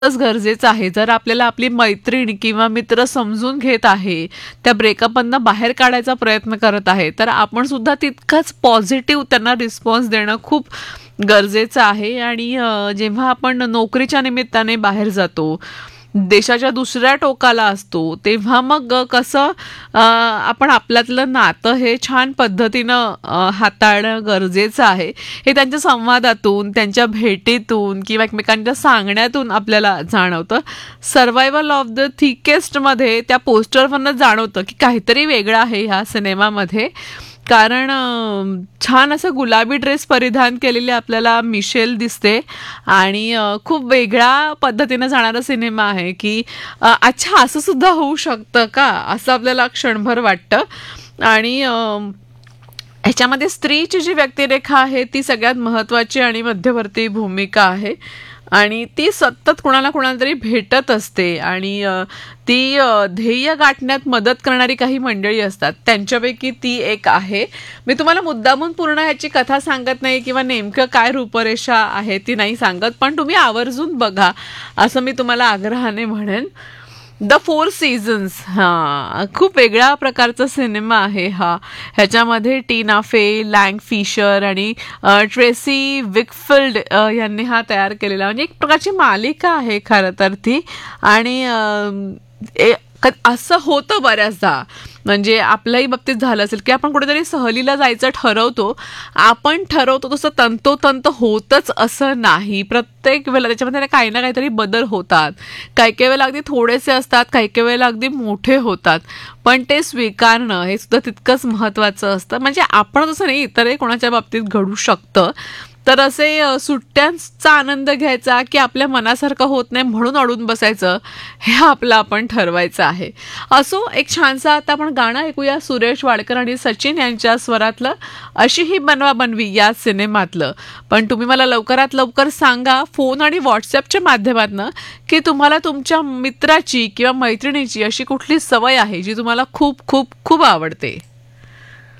गरजेचं आहे. जर आपल्याला आपली मैत्रीण किंवा मित्र समजून घेत आहे, त्या ब्रेकअपमधनं बाहेर काढायचा प्रयत्न करत आहे, तर आपण सुद्धा तितकंच पॉझिटिव्ह त्यांना रिस्पॉन्स देणं खूप गरजेचं आहे. आणि जेव्हा आपण नोकरीच्या निमित्ताने बाहेर जातो, देशाच्या दुसऱ्या टोकाला असतो, तेव्हा मग कसं आपण आपल्यातलं नातं हे छान पद्धतीनं हाताळणं गरजेचं आहे. हे त्यांच्या संवादातून, त्यांच्या भेटीतून किंवा एकमेकांच्या सांगण्यातून आपल्याला जाणवतं. सर्व्हायव्हल ऑफ द थिकेस्टमध्ये त्या पोस्टरवरनं जाणवतं की काहीतरी वेगळं आहे ह्या सिनेमामध्ये. कारण छान असं गुलाबी ड्रेस परिधान केलेले आपल्याला मिशेल दिसते आणि खूप वेगळ्या पद्धतीनं जाणारा सिनेमा आहे की अच्छा असं सुद्धा होऊ शकतं का, असं आपल्याला क्षणभर वाटतं. आणि ह्याच्यामध्ये स्त्रीची जी व्यक्तिरेखा आहे ती सगळ्यात महत्त्वाची आणि मध्यवर्ती भूमिका आहे. आणि ती सतत कुणाला कुणाला तरी भेटत असते आणि ती ध्येय गाठण्यात मदत करणारी काही मंडळी असतात, त्यांच्यापैकी ती एक आहे. मी तुम्हाला मुद्दामून पूर्ण ह्याची कथा सांगत नाही किंवा नेमकं काय रूपरेषा आहे ती नाही सांगत, पण तुम्ही आवर्जून बघा असं मी तुम्हाला आग्रहाने म्हणेन. द फोर सीझन्स, खूप वेगळ्या प्रकारचा सिनेमा आहे हा. ह्याच्यामध्ये टीना फे, लँग फिशर आणि ट्रेसी विकफिल्ड यांनी हा तयार केलेला, म्हणजे एक प्रकारची मालिका आहे खरं तर ती. आणि असं होतं बऱ्याचदा, म्हणजे आपल्याही बाबतीत झालं असेल की आपण कुठेतरी सहलीला जायचं ठरवतो, आपण ठरवतो तसं तंतोतंत होतच असं नाही. प्रत्येक वेळेला त्याच्यामध्ये काही ना काहीतरी बदल होतात. काही काही वेळेला अगदी थोडेसे असतात, काही काही वेळेला अगदी मोठे होतात, पण ते स्वीकारणं हे सुद्धा तितकंच महत्त्वाचं असतं. म्हणजे आपण तसं नाही, इतरही कोणाच्या बाबतीत घडू शकतं. तर असे सुट्ट्यांचा आनंद घ्यायचा की आपल्या मनासारखं होत नाही म्हणून अडून बसायचं, हे आपलं आपण ठरवायचं आहे. असो, एक छानसा आता आपण गाणं ऐकूया सुरेश वाडकर आणि सचिन यांच्या स्वरातलं, अशी ही बनवा बनवी या सिनेमातलं. पण तुम्ही मला लवकरात लवकर सांगा फोन आणि व्हॉट्सअपच्या माध्यमातून की तुम्हाला तुमच्या मित्राची किंवा मैत्रिणीची अशी कुठली सवय आहे जी तुम्हाला खूप खूप खूप आवडते.